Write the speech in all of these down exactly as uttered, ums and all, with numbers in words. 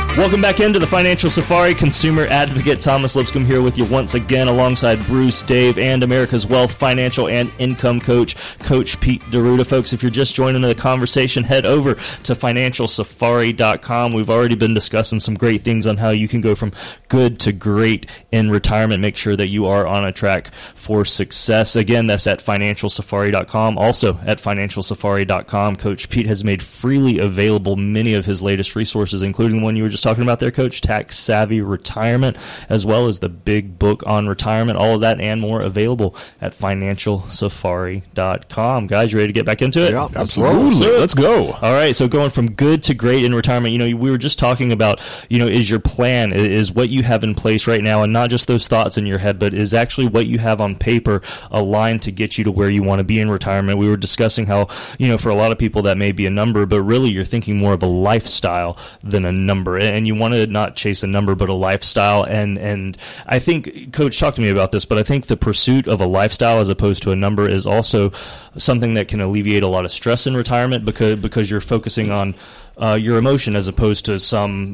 Welcome back into the Financial Safari. Consumer advocate Thomas Lipscomb here with you once again alongside Bruce, Dave, and America's Wealth Financial and Income Coach, Coach Pete D'Arruda. Folks, if you're just joining the conversation, head over to financial safari dot com. We've already been discussing some great things on how you can go from good to great in retirement. Make sure that you are on a track for success. Again, that's at financial safari dot com. Also at financial safari dot com, Coach Pete has made freely available many of his latest resources, including the one you were just talking about there, Coach, Tax Savvy Retirement, as well as the big book on retirement. All of that and more available at financial safari dot com. Guys, you ready to get back into it? Yeah, absolutely. Let's go. All right, so going from good to great in retirement, you know, we were just talking about, you know, is your plan, is what you have in place right now, and not just those thoughts in your head, but is actually what you have on paper aligned to get you to where you want to be in retirement. We were discussing how, you know, for a lot of people that may be a number, but really you're thinking more of a lifestyle than a number. And you want to not chase a number, but a lifestyle. And, and I think, Coach, talk to me about this, but I think the pursuit of a lifestyle as opposed to a number is also something that can alleviate a lot of stress in retirement because, because you're focusing on uh, your emotion as opposed to some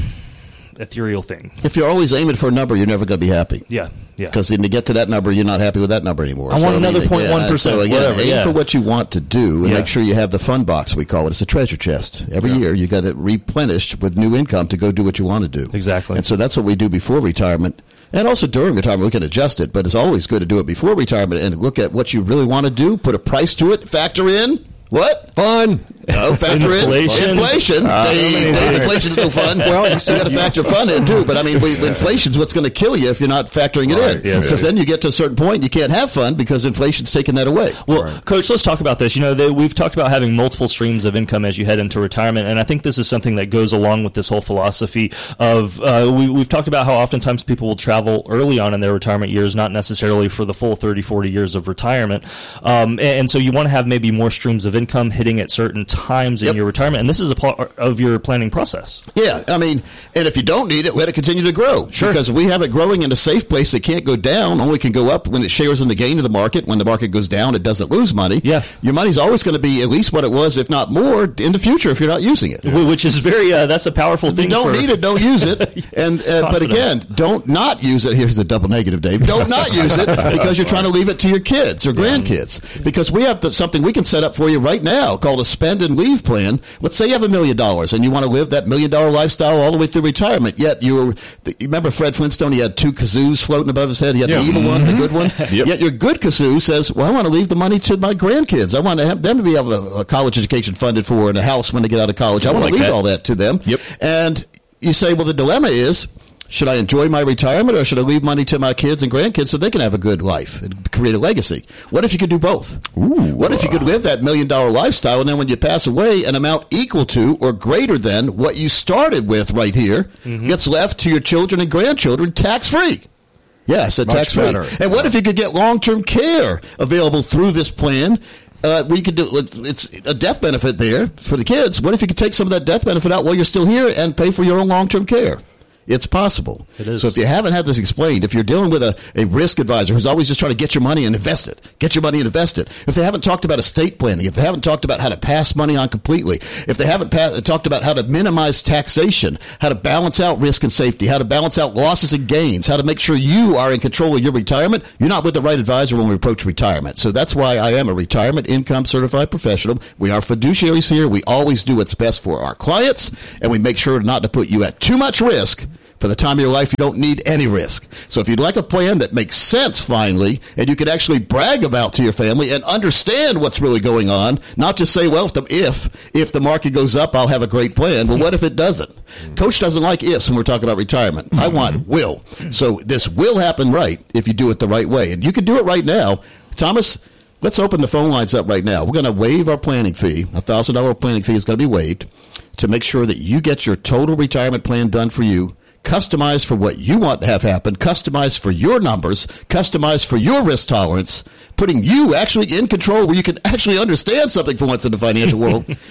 ethereal thing. If you're always aiming for a number, you're never going to be happy. Yeah, yeah. Because when you get to that number, you're not happy with that number anymore. I so, want another I mean, point one percent. So again, whatever, aim yeah. for what you want to do, and yeah. make sure you have the fun box, we call it. It's a treasure chest. Every yeah. year, you got it replenished with new income to go do what you want to do. Exactly. And so that's what we do before retirement. And also during retirement, we can adjust it, but it's always good to do it before retirement and look at what you really want to do, put a price to it, factor in what? Fun. No, factor inflation. in inflation. Uh, they, they, inflation is no fun. Well, you got to factor fun in too. But I mean, we, inflation's what's going to kill you if you're not factoring it right, in. yeah, because yeah. then you get to a certain point, you can't have fun because inflation's taking that away. Well, right. Coach, let's talk about this. You know, they, we've talked about having multiple streams of income as you head into retirement, and I think this is something that goes along with this whole philosophy of uh, we, we've talked about how oftentimes people will travel early on in their retirement years, not necessarily for the full thirty, forty years of retirement. Um, and, and so you want to have maybe more streams of income hitting at certain times in Yep. your retirement, and this is a part of your planning process. Yeah, I mean, and if you don't need it, let it continue to grow. Sure. Because if we have it growing in a safe place that can't go down, only can go up when it shares in the gain of the market. When the market goes down, it doesn't lose money. Yeah. Your money's always going to be at least what it was, if not more, in the future if you're not using it. Yeah. Which is very, uh, that's a powerful If thing. you don't for, need it, don't use it. And uh, But again, don't not use it. Here's a double negative, Dave. Don't not use it because you're trying to leave it to your kids or grandkids. Because we have to, something we can set up for you right now called a spend and leave plan. Let's say you have a million dollars and you want to live that million dollar lifestyle all the way through retirement. Yet you're, you remember Fred Flintstone? He had two kazoos floating above his head. He had Yeah. the evil one, the good one. Yep. Yet your good kazoo says, well, I want to leave the money to my grandkids. I want to have them to be able to have a, a college education funded for and a house when they get out of college. I want like to leave that. all that to them. Yep. And you say, well, the dilemma is, should I enjoy my retirement or should I leave money to my kids and grandkids so they can have a good life and create a legacy? What if you could do both? Ooh. What if you could live that million dollar lifestyle and then when you pass away, an amount equal to or greater than what you started with right here mm-hmm. gets left to your children and grandchildren tax free? Yes, a tax free. And what if you could get long term care available through this plan? Uh, we could do it's a death benefit there for the kids. What if you could take some of that death benefit out while you're still here and pay for your own long term care? It's possible. It is. So if you haven't had this explained, if you're dealing with a, a risk advisor who's always just trying to get your money and invest it, get your money and invest it, if they haven't talked about estate planning, if they haven't talked about how to pass money on completely, if they haven't pa- talked about how to minimize taxation, how to balance out risk and safety, how to balance out losses and gains, how to make sure you are in control of your retirement, you're not with the right advisor when we approach retirement. So that's why I am a retirement income certified professional. We are fiduciaries here. We always do what's best for our clients, and we make sure not to put you at too much risk. For the time of your life, you don't need any risk. So if you'd like a plan that makes sense finally, and you can actually brag about to your family and understand what's really going on, not just say, well, if the, if, if the market goes up, I'll have a great plan. Well, what if it doesn't? Coach doesn't like ifs when we're talking about retirement. I want will. So this will happen right if you do it the right way. And you can do it right now. Thomas, let's open the phone lines up right now. We're going to waive our planning fee. A one thousand dollars planning fee is going to be waived to make sure that you get your total retirement plan done for you. Customized for what you want to have happen, customized for your numbers, customized for your risk tolerance, putting you actually in control where you can actually understand something for once in the financial world.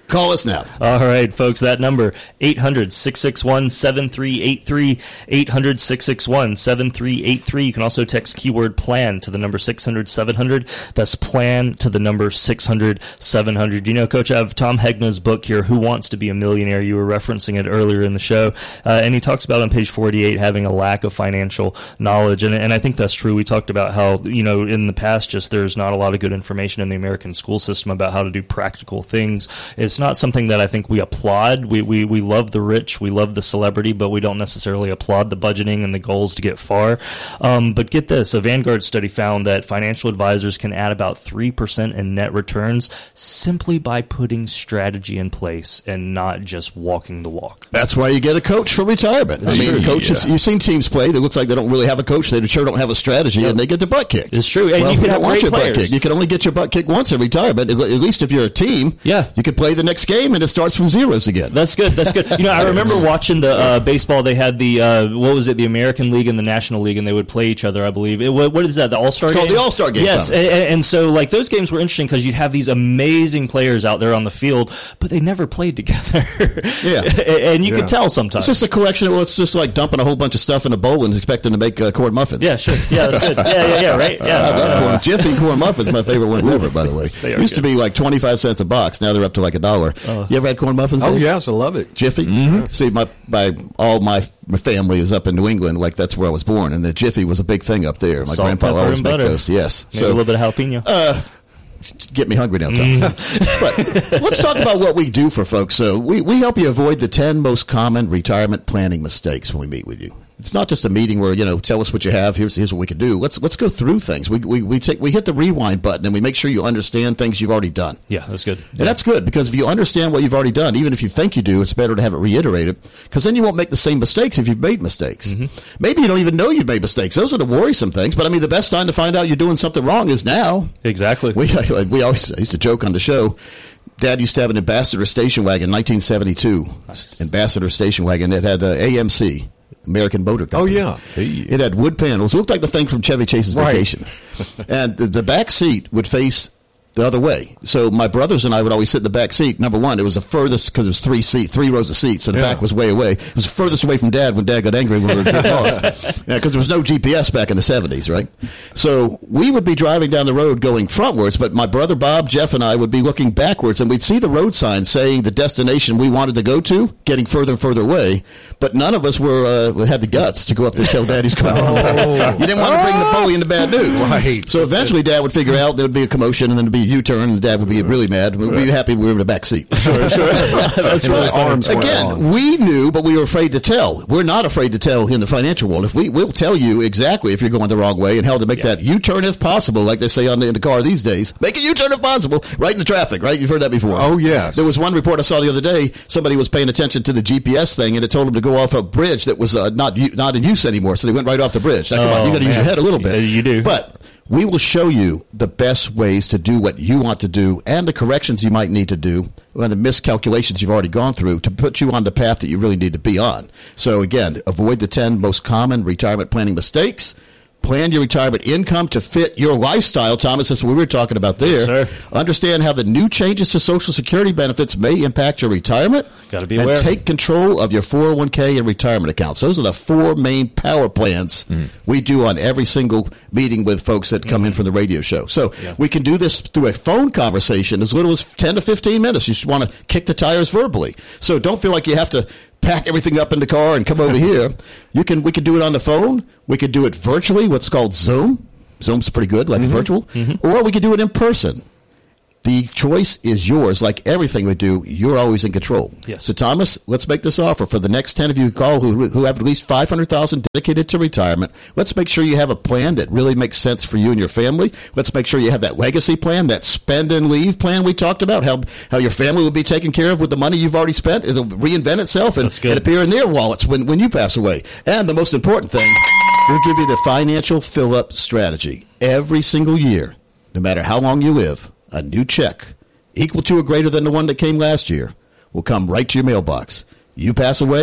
Call us now. All right, folks, that number, eight hundred, six six one, seven three eight three, eight hundred, six six one, seven three eight three. You can also text keyword PLAN to the number six hundred, seven hundred. That's PLAN to the number six hundred, seven hundred. You know, Coach, I have Tom Hegna's book here, Who Wants to Be a Millionaire? You were referencing it earlier in the show, uh, and he talks about on page forty-eight having a lack of financial knowledge, and, and I think that's true. We talked about how, you know, in the past, just there's not a lot of good information in the American school system about how to do practical things. It's not something that I think we applaud. We, we, we love the rich, we love the celebrity, but we don't necessarily applaud the budgeting and the goals to get far. Um, but get this, a Vanguard study found that financial advisors can add about three percent in net returns simply by putting strategy in place and not just walking the walk. That's why you get a coach for retirement. I mean, coaches, yeah. You've seen teams play that looks like they don't really have a coach. They sure don't have a strategy, yep. and they get their butt kicked. It's true. And well, you you can don't have want great your players. butt kicked. You can only get your butt kicked once in retirement. At least if you're a team, yeah. you can play the next game and it starts from zeros again. That's good. That's good. You know, I remember watching the uh, baseball. They had the, uh, what was it, the American League and the National League, and they would play each other, I believe. It, what, what is that, the All-Star it's game? It's called the All-Star game. Yes, and, and so like those games were interesting because you'd have these amazing players out there on the field, but they never played together. Yeah. And you yeah. could tell sometimes. It's just a collection. Well, it's just like dumping a whole bunch of stuff in a bowl and expecting to make uh, corn muffins. Yeah, sure. Yeah, that's good. Yeah, yeah, yeah, right? Yeah. I love corn. Jiffy corn muffins, my favorite ones ever, by the way. Used good. to be like twenty-five cents a box. Now they're up to like a dollar. Uh, you ever had corn muffins? Oh, Dave? yes, I love it. Jiffy? Mm-hmm. See, my, my all my family is up in New England. Like, that's where I was born. And the Jiffy was a big thing up there. My Salt, grandpa pepper, always and made butter. those. Yes. Maybe so, a little bit of jalapeno. Uh, get me hungry now, Tom. Mm. But let's talk about what we do for folks. So we, we help you avoid the ten most common retirement planning mistakes when we meet with you. It's not just a meeting where, you know, tell us what you have. Here's here's what we can do. Let's let's go through things. We we we take we hit the rewind button and we make sure you understand things you've already done. Yeah, that's good. And that's good because if you understand what you've already done, even if you think you do, it's better to have it reiterated because then you won't make the same mistakes if you've made mistakes. Mm-hmm. Maybe you don't even know you've made mistakes. Those are the worrisome things. But I mean, the best time to find out you're doing something wrong is now. Exactly. We we always I used to joke on the show. Dad used to have an Ambassador station wagon, nineteen seventy-two. Nice. Ambassador station wagon. It had uh, A M C. American Motor Company. Oh, yeah. Hey. It had wood panels. It looked like the thing from Chevy Chase's right. Vacation. And the, the back seat would face the other way. So my brothers and I would always sit in the back seat. Number one, it was the furthest because it was three seat, three rows of seats, so the yeah. back was way away. It was furthest away from Dad when Dad got angry when we were getting lost. Because yeah, there was no G P S back in the seventies, right? So we would be driving down the road going frontwards, but my brother Bob, Jeff, and I would be looking backwards, and we'd see the road sign saying the destination we wanted to go to, getting further and further away. But none of us were uh, had the guts to go up there and tell Daddy's coming home. Oh. You didn't want to bring Napoleon the bad news. Right. So eventually Dad would figure out there would be a commotion, and then there'd be a U-turn, and Dad would be really mad. We'd be happy we were in the back seat. Sure, sure. That's right. Arms Again, we knew, but we were afraid to tell. We're not afraid to tell in the financial world. If we we'll tell you exactly if you're going the wrong way and how to make yeah. that U-turn if possible, like they say on the, in the car these days. Make a U-turn if possible, right in the traffic, right? You've heard that before. Oh, yes. There was one report I saw the other day. Somebody was paying attention to the G P S thing, and it told them to go off a bridge that was uh, not not in use anymore. So they went right off the bridge. Now, come oh, on, you got to use your head a little bit. You, you do. But we will show you the best ways to do what you want to do and the corrections you might need to do and the miscalculations you've already gone through to put you on the path that you really need to be on. So, again, avoid the ten most common retirement planning mistakes. Plan your retirement income to fit your lifestyle, Thomas. That's what we were talking about there. Yes, sir. Understand how the new changes to Social Security benefits may impact your retirement. Got to be and aware. Take control of your four oh one k and retirement accounts. Those are the four main power plans mm. we do on every single meeting with folks that come mm. in from the radio show. So yeah. we can do this through a phone conversation as little as ten to fifteen minutes. You just want to kick the tires verbally. So don't feel like you have to pack everything up in the car and come over here. You can. We could do it on the phone. We could do it virtually, what's called Zoom. Zoom's pretty good, like mm-hmm. virtual. Mm-hmm. Or we could do it in person. The choice is yours. Like everything we do, you're always in control. Yes. So, Thomas, let's make this offer. For the next ten of you who call who, who have at least five hundred thousand dollars dedicated to retirement, let's make sure you have a plan that really makes sense for you and your family. Let's make sure you have that legacy plan, that spend and leave plan we talked about, how how your family will be taken care of with the money you've already spent. It'll reinvent itself and, and appear in their wallets when, when you pass away. And the most important thing, we'll give you the financial fill-up strategy. Every single year, no matter how long you live, a new check equal to or greater than the one that came last year will come right to your mailbox. You pass away,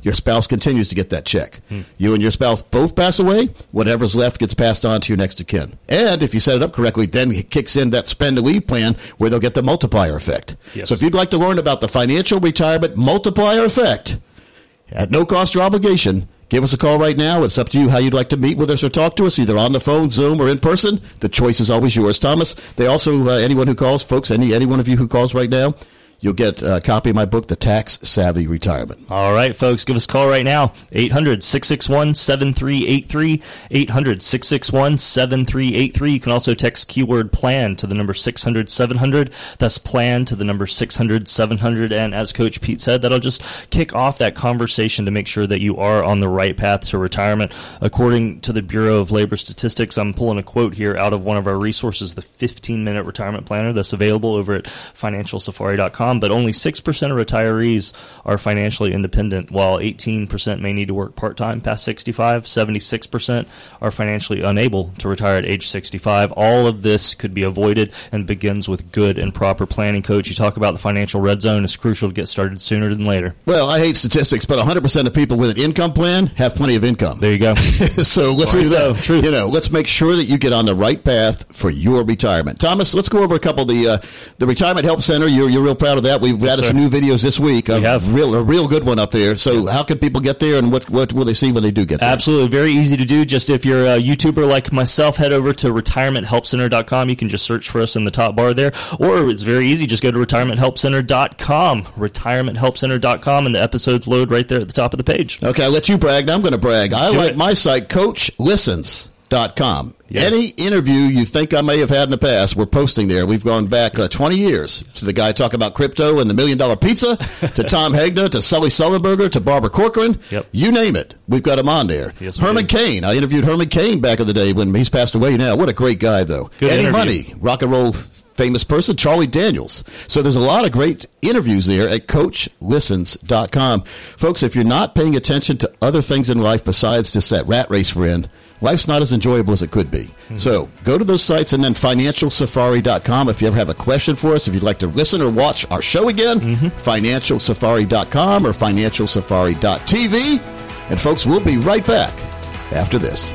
your spouse continues to get that check. Hmm. You and your spouse both pass away, whatever's left gets passed on to your next of kin. And if you set it up correctly, then it kicks in that spend to leave plan where they'll get the multiplier effect. Yes. So if you'd like to learn about the financial retirement multiplier effect at no cost or obligation, give us a call right now. It's up to you how you'd like to meet with us or talk to us, either on the phone, Zoom, or in person. The choice is always yours. Thomas, they also, uh, anyone who calls, folks, any, any one of you who calls right now, you'll get a copy of my book, The Tax Savvy Retirement. All right, folks, give us a call right now, eight hundred, six six one, seven three eight three, eight hundred, six six one, seven three eight three. You can also text keyword PLAN to the number six hundred, seven hundred. That's PLAN to the number six hundred, seven hundred. And as Coach Pete said, that'll just kick off that conversation to make sure that you are on the right path to retirement. According to the Bureau of Labor Statistics, I'm pulling a quote here out of one of our resources, the fifteen-minute retirement planner that's available over at financial safari dot com. But only six percent of retirees are financially independent, while eighteen percent may need to work part-time past sixty-five. seventy-six percent are financially unable to retire at age sixty-five. All of this could be avoided and begins with good and proper planning. Coach, you talk about the financial red zone. It's crucial to get started sooner than later. Well, I hate statistics, but one hundred percent of people with an income plan have plenty of income. There you go. So let's do that. True. You know, let's make sure that you get on the right path for your retirement. Thomas, let's go over a couple of the uh, the Retirement Help Center. You're you're real proud of that. We've yes, added sir. some new videos this week. We a have. Real, a real good one up there. So how can people get there, and what, what will they see when they do get there? Absolutely. Very easy to do. Just if you're a YouTuber like myself, head over to retirement help center dot com. You can just search for us in the top bar there. Or it's very easy. Just go to retirement help center dot com. retirement help center dot com, and the episodes load right there at the top of the page. Okay, I'll let you brag. Now I'm going to brag. I do like it. my site, coach listens dot com. Yeah. Any interview you think I may have had in the past, we're posting there. We've gone back uh, twenty years to the guy talking about crypto and the million dollar pizza, to Tom Hegna, to Sully Sullenberger, to Barbara Corcoran. Yep. You name it. We've got him on there. Yes, we Herman do. Cain. I interviewed Herman Cain back in the day when he's passed away now. What a great guy, though. Good Eddie interview. Money, rock and roll famous person, Charlie Daniels. So there's a lot of great interviews there at coach listens dot com. Folks, if you're not paying attention to other things in life besides just that rat race we're in, life's not as enjoyable as it could be. Mm-hmm. So go to those sites, and then financial safari dot com. If you ever have a question for us, if you'd like to listen or watch our show again, mm-hmm. financial safari dot com or financial safari dot t v. And folks, we'll be right back after this.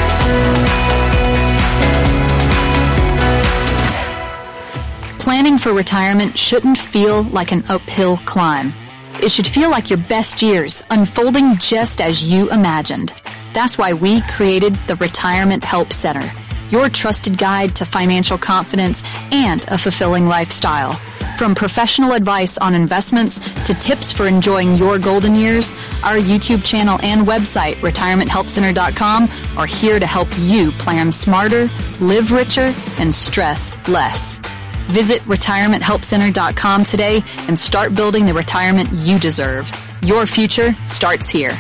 Planning for retirement shouldn't feel like an uphill climb. It should feel like your best years, unfolding just as you imagined. That's why we created the Retirement Help Center, your trusted guide to financial confidence and a fulfilling lifestyle. From professional advice on investments to tips for enjoying your golden years, our YouTube channel and website, retirement help center dot com, are here to help you plan smarter, live richer, and stress less. Visit retirement help center dot com today and start building the retirement you deserve. Your future starts here.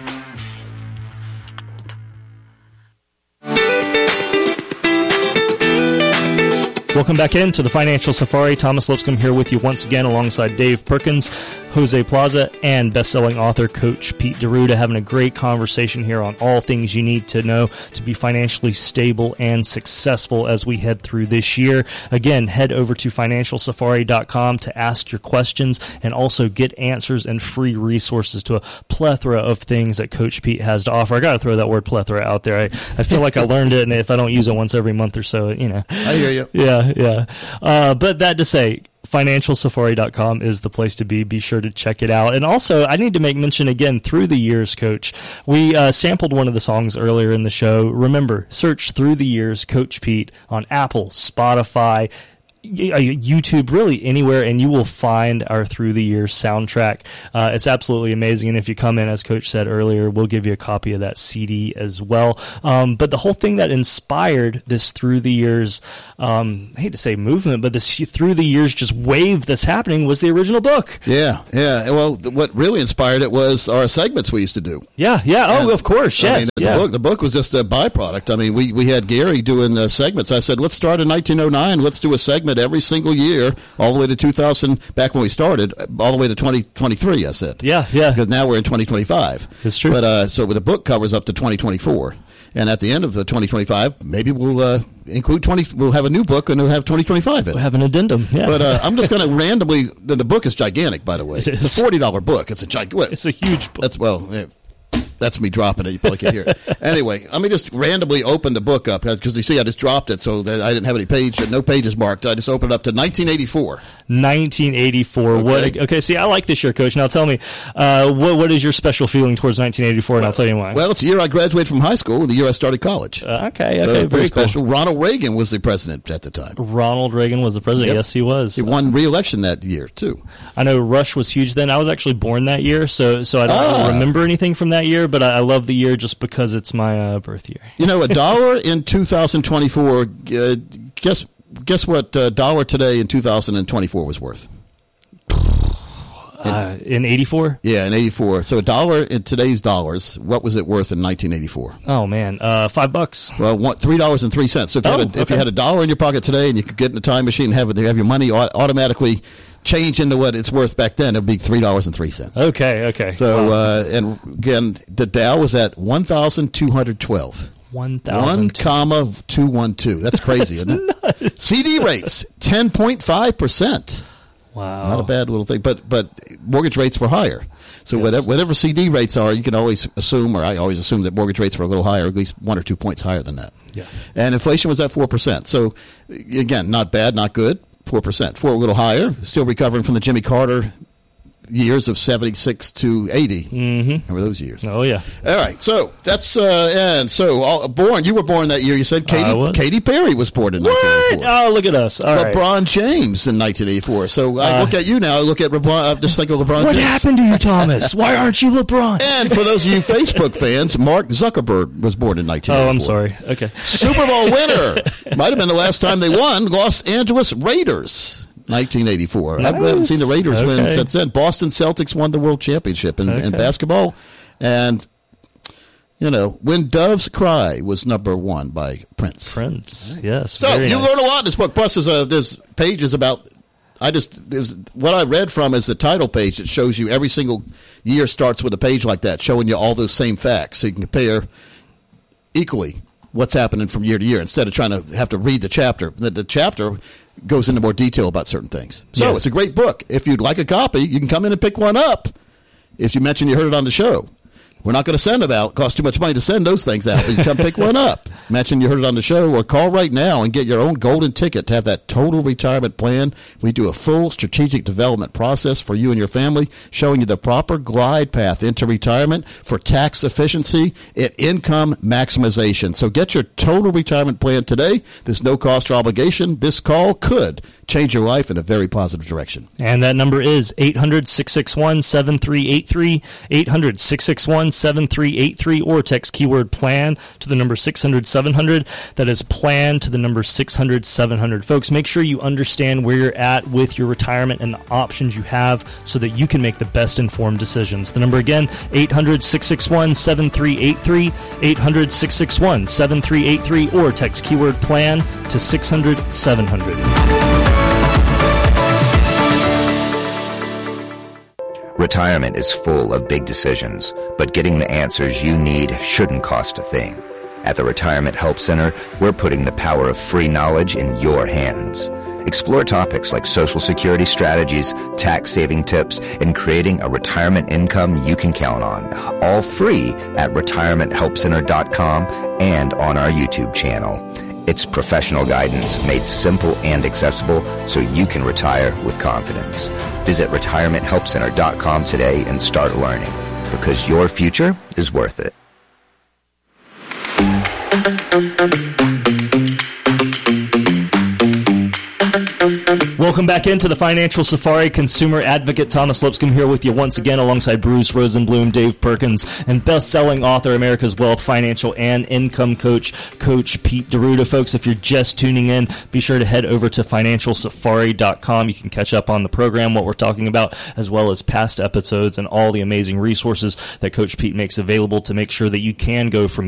Welcome back into the Financial Safari. Thomas Lipscomb here with you once again alongside Dave Perkins, Jose Plaza, and best-selling author Coach Pete D'Arruda, having a great conversation here on all things you need to know to be financially stable and successful as we head through this year. Again, head over to financial safari dot com to ask your questions and also get answers and free resources to a plethora of things that Coach Pete has to offer. I got to throw that word plethora out there. I, I feel like I learned it, and if I don't use it once every month or so, you know. I hear you. Yeah. Yeah. Uh, but that to say, financial safari dot com is the place to be. Be sure to check it out. And also, I need to make mention again, Through the Years, Coach. We uh, sampled one of the songs earlier in the show. Remember, search Through the Years, Coach Pete on Apple, Spotify, YouTube, really anywhere, and you will find our Through the Years soundtrack. Uh, it's absolutely amazing, and if you come in, as Coach said earlier, we'll give you a copy of that C D as well. Um, but the whole thing that inspired this Through the Years, um, I hate to say movement, but this Through the Years just wave that's happening was the original book. Yeah, yeah. Well, what really inspired it was our segments we used to do. Yeah, yeah. Oh, And, of course, yes. I mean, the, yeah. book, the book was just a byproduct. I mean, we, we had Gary doing uh, segments. I said, let's start in nineteen oh nine. Let's do a segment estimate every single year, all the way to two thousand, back when we started, all the way to twenty twenty-three, I said. Yeah, yeah. Because now we're in twenty twenty-five. It's true. But uh, so the book covers up to twenty twenty-four. And at the end of the twenty twenty-five, maybe we'll uh, include twenty. We'll have a new book, and we'll have twenty twenty-five in it. We'll have an addendum. Yeah. But uh, I'm just going to randomly. The, the book is gigantic, by the way. It is. It's a forty dollar book. It's a gigantic. It's a huge book. That's well. Yeah, that's me dropping it. You probably can hear it. Anyway, let me just randomly open the book up because you see, I just dropped it, so that I didn't have any page, no pages marked. I just opened it up to nineteen eighty-four. nineteen eighty-four. Okay. What? Okay. See, I like this year, Coach. Now tell me, uh, what what is your special feeling towards nineteen eighty-four? And Well, I'll tell you why. Well, it's the year I graduated from high school and the year I started college. Uh, okay. so Okay. very Very cool. special. Ronald Reagan was the president at the time. Ronald Reagan was the president. Yep. Yes, he was. He won re-election that year too. I know Rush was huge then. I was actually born that year, so so I don't Ah. remember anything from that year, but I, I love the year just because it's my uh, birth year. You know, a dollar in two thousand twenty-four. Uh, guess guess what? A dollar today in two thousand twenty-four was worth. Uh, in eighty-four? Yeah, in eighty-four. So a dollar in today's dollars. What was it worth in nineteen eighty-four? Oh man, uh, five bucks. Well, one, three dollars and three cents. So if you, Oh, had a, if you okay. had a dollar in your pocket today and you could get in a time machine and have it, have your money au- automatically change into what it's worth back then, it'd be three dollars and three cents. Okay, okay. So Wow. uh, and again, the Dow was at one thousand two hundred twelve. one One thousand. comma two one two. That's crazy, isn't it? C D rates ten point five percent. Wow. Not a bad little thing, but but mortgage rates were higher. So Yes. whatever, whatever C D rates are, you can always assume, or I always assume that mortgage rates were a little higher, at least one or two points higher than that. Yeah. And inflation was at four percent. So again, not bad, not good. Four percent, four a little higher. Still recovering from the Jimmy Carter years of seventy-six to eighty. Mm-hmm. Remember those years? Oh yeah. All right, so that's uh, and so all, born. You were born that year. You said Katy I was. Katy Perry was born in nineteen eighty-four. Oh, look at us. All right. LeBron James in nineteen eighty-four. So I Uh, look at you now. I look at LeBron. I just think of LeBron What James. happened to you, Thomas? Why aren't you LeBron? And for those of you Facebook fans, Mark Zuckerberg was born in nineteen eighty-four. Oh, I'm sorry. Okay. Super Bowl winner. Might have been the last time they won. Los Angeles Raiders. nineteen eighty-four. I haven't Nice. seen the Raiders win Okay. since then. Boston Celtics won the World Championship in, in Okay. basketball. And, you know, When Doves Cry was number one by Prince. Prince. Yes. So very you nice. learn a lot in this book. Plus, there's, a, there's pages about. I just there's what I read from is the title page that shows you every single year starts with a page like that, showing you all those same facts, so you can compare equally what's happening from year to year instead of trying to have to read the chapter. The, the chapter goes into more detail about certain things. So Yeah. it's a great book. If you'd like a copy, you can come in and pick one up. If you mention you heard it on the show. We're not going to send them out. It costs too much money to send those things out. But you come pick one up. Mention you heard it on the show, or call right now and get your own golden ticket to have that total retirement plan. We do a full strategic development process for you and your family, showing you the proper glide path into retirement for tax efficiency and income maximization. So get your total retirement plan today. There's no cost or obligation. This call could change your life in a very positive direction. And that number is eight hundred, six six one, seven three eight three, eight hundred, six six one, seven three eight three, or text keyword plan to the number six hundred, seven hundred. That is plan to the number six hundred, seven hundred. Folks, make sure you understand where you're at with your retirement and the options you have so that you can make the best informed decisions. The number again, eight hundred, six six one, seven three eight three, eight hundred, six six one, seven three eight three, or text keyword plan to six hundred, seven hundred. Retirement is full of big decisions, but getting the answers you need shouldn't cost a thing. At the Retirement Help Center, we're putting the power of free knowledge in your hands. Explore topics like Social Security strategies, tax-saving tips, and creating a retirement income you can count on. All free at retirement help center dot com and on our YouTube channel. It's professional guidance made simple and accessible so you can retire with confidence. Visit retirement help center dot com today and start learning, because your future is worth it. Welcome back into the Financial Safari. Consumer advocate Thomas Lipscomb here with you once again alongside Bruce Rosenblum, Dave Perkins, and best-selling author, America's Wealth, financial, and income coach, Coach Pete D'Arruda. Folks, if you're just tuning in, be sure to head over to financial safari dot com. You can catch up on the program, what we're talking about, as well as past episodes and all the amazing resources that Coach Pete makes available to make sure that you can go from